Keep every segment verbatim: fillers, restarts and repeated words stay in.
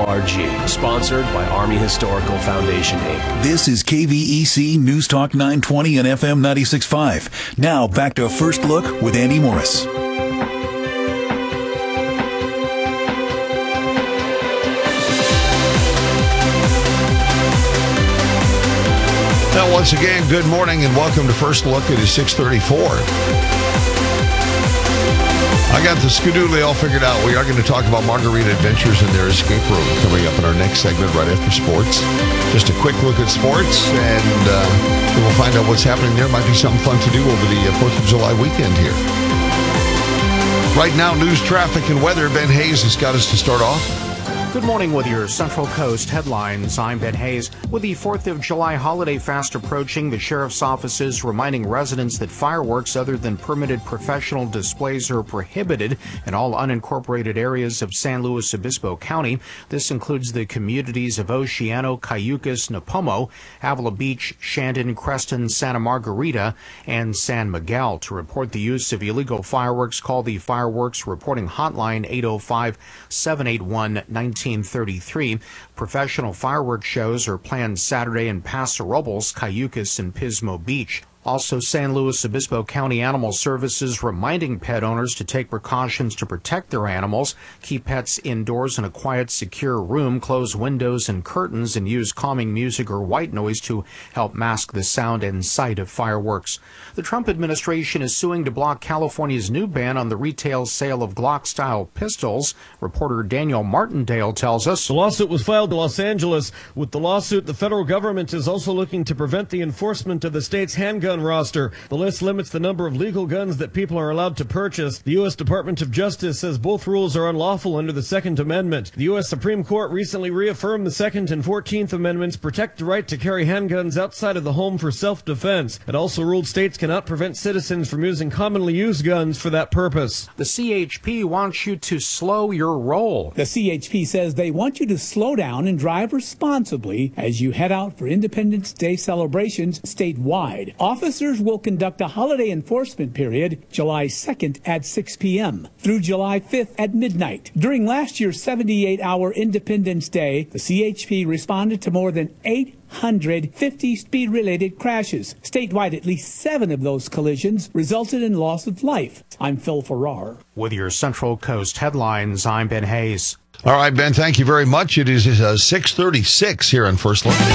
R G, sponsored by Army Historical Foundation, Incorporated. This is K V E C News Talk nine twenty and F M ninety-six point five. Now back to First Look with Andy Morris. Now, once again, good morning and welcome to First Look. It is six thirty-four. I got the skedoodly all figured out. We are going to talk about Margarita Adventures and their escape room coming up in our next segment right after sports. Just a quick look at sports, and uh, we'll find out what's happening there. Might be something fun to do over the uh, fourth of July weekend here. Right now, news, traffic, and weather. Ben Hayes has got us to start off. Good morning with your Central Coast headlines. I'm Ben Hayes. With the fourth of July holiday fast approaching, the Sheriff's Office is reminding residents that fireworks other than permitted professional displays are prohibited in all unincorporated areas of San Luis Obispo County. This includes the communities of Oceano, Cayucas, Nipomo, Avila Beach, Shandon, Creston, Santa Margarita, and San Miguel. To report the use of illegal fireworks, call the Fireworks Reporting Hotline eight oh five, seven eight one, nineteen thirty-three. Professional fireworks shows are planned Saturday in Paso Robles, Cayucas, and Pismo Beach. Also, San Luis Obispo County Animal Services reminding pet owners to take precautions to protect their animals, keep pets indoors in a quiet, secure room, close windows and curtains, and use calming music or white noise to help mask the sound and sight of fireworks. The Trump administration is suing to block California's new ban on the retail sale of Glock-style pistols. Reporter Daniel Martindale tells us. The lawsuit was filed in Los Angeles. With the lawsuit, the federal government is also looking to prevent the enforcement of the state's handgun roster. The list limits the number of legal guns that people are allowed to purchase. The U S Department of Justice says both rules are unlawful under the Second Amendment. The U S Supreme Court recently reaffirmed the Second and Fourteenth Amendments protect the right to carry handguns outside of the home for self-defense. It also ruled states cannot prevent citizens from using commonly used guns for that purpose. The C H P wants you to slow your roll. The C H P says they want you to slow down and drive responsibly as you head out for Independence Day celebrations statewide. Officers will conduct a holiday enforcement period July second at six p.m. through July fifth at midnight. During last year's seventy-eight hour Independence Day, the C H P responded to more than eight hundred fifty speed-related crashes. Statewide, at least seven of those collisions resulted in loss of life. I'm Phil Farrar. With your Central Coast headlines, I'm Ben Hayes. All right, Ben, thank you very much. It is uh, six thirty-six here on First Look.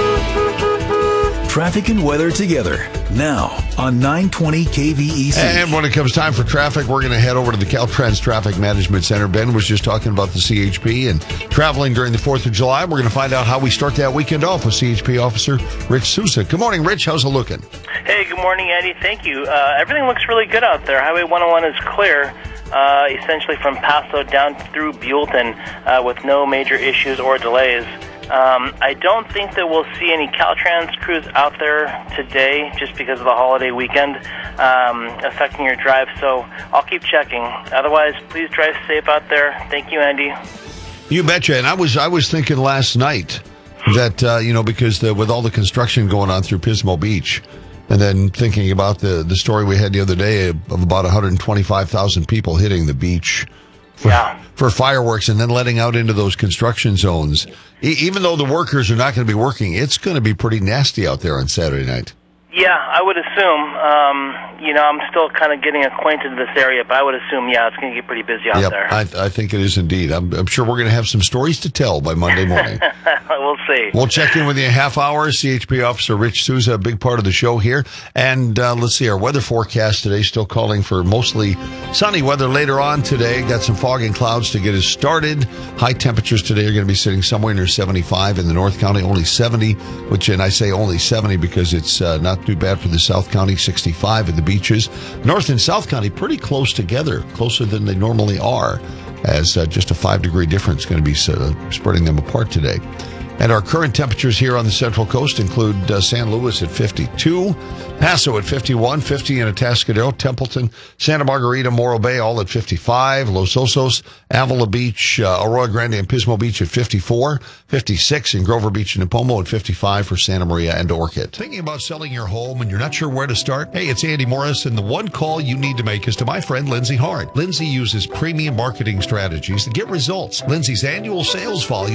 Traffic and weather together now on nine twenty K V E C. And when it comes time for traffic, we're going to head over to the Caltrans Traffic Management Center. Ben was just talking about the C H P and traveling during the fourth of July. We're going to find out how we start that weekend off with C H P Officer Rich Sousa. Good morning, Rich. How's it looking? Hey, good morning, Andy. Thank you. Uh, everything looks really good out there. Highway one oh one is clear, uh, essentially from Paso down through Buellton uh, with no major issues or delays. Um, I don't think that we'll see any Caltrans crews out there today just because of the holiday weekend um, affecting your drive, so I'll keep checking. Otherwise, please drive safe out there. Thank you, Andy. You betcha. And I was I was thinking last night that, uh, you know, because the, with all the construction going on through Pismo Beach, and then thinking about the, the story we had the other day of about one hundred twenty-five thousand people hitting the beach for, yeah. for fireworks and then letting out into those construction zones. E- even though the workers are not going to be working, it's going to be pretty nasty out there on Saturday night. Yeah, I would assume. Um, you know, I'm still kind of getting acquainted with this area, but I would assume, yeah, it's going to get pretty busy out yep, there. I, I think it is indeed. I'm, I'm sure we're going to have some stories to tell by Monday morning. We'll see. We'll check in with you in a half hour. C H P Officer Rich Sousa, a big part of the show here. And uh, let's see, our weather forecast today still calling for mostly sunny weather later on today. Got some fog and clouds to get us started. High temperatures today are going to be sitting somewhere near seventy-five in the North County, only seventy, which, and I say only seventy because it's uh, not too bad for the South County, sixty-five in the beaches. North and South County pretty close together, closer than they normally are, as uh, just a five degree difference going to be uh, spreading them apart today. And our current temperatures here on the Central Coast include uh, San Luis at fifty-two, Paso at fifty-one, fifty in Atascadero, Templeton, Santa Margarita, Morro Bay, all at fifty-five, Los Osos, Avila Beach, uh, Arroyo Grande, and Pismo Beach at fifty-four, fifty-six in Grover Beach and Nipomo, and fifty-five for Santa Maria and Orchid. Thinking about selling your home and you're not sure where to start? Hey, it's Andy Morris, and the one call you need to make is to my friend Lindsay Hart. Lindsay uses premium marketing strategies to get results. Lindsay's annual sales volume